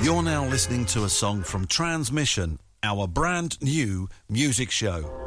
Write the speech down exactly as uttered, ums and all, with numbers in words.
You're now listening to a song from Transmission, our brand new music show.